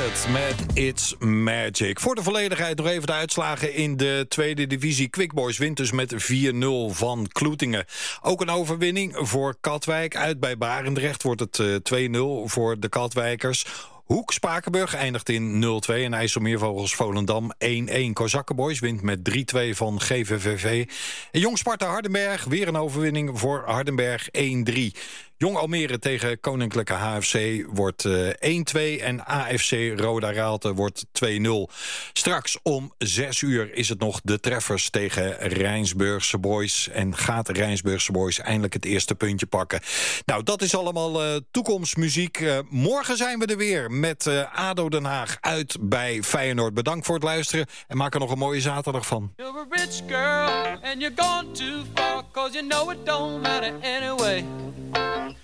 Bartlett met It's Magic. Voor de volledigheid nog even de uitslagen in de tweede divisie. Quick Boys wint dus met 4-0 van Kloetingen. Ook een overwinning voor Katwijk. Uit bij Barendrecht wordt het 2-0 voor de Katwijkers. Hoek Spakenburg eindigt in 0-2 en IJsselmeervogels Volendam 1-1. Kozakkenboys wint met 3-2 van GVVV. En Jong Sparta Hardenberg, weer een overwinning voor Hardenberg 1-3. Jong Almere tegen Koninklijke HFC wordt 1-2 en AFC Roda Raalte wordt 2-0. Straks om 6 uur is het nog de treffers tegen Rijnsburgse Boys. En gaat Rijnsburgse Boys eindelijk het eerste puntje pakken. Nou, dat is allemaal toekomstmuziek. Morgen zijn we er weer met ADO Den Haag uit bij Feyenoord. Bedankt voor het luisteren en maak er nog een mooie zaterdag van. You're a rich girl and you're gone too far, 'cause you know it don't matter anyway.